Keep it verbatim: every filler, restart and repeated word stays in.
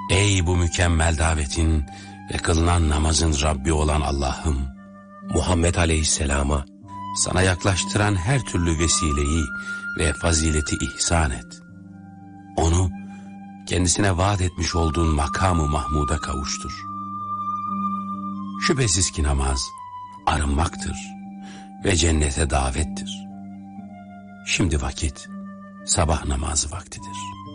Ey bu mükemmel davetin ve kılınan namazın Rabbi olan Allah'ım, Muhammed Aleyhisselam'a sana yaklaştıran her türlü vesileyi ve fazileti ihsan et. Onu kendisine vaat etmiş olduğun makamı Mahmud'a kavuştur. Şüphesiz ki namaz arınmaktır ve cennete davettir. Şimdi vakit sabah namazı vaktidir.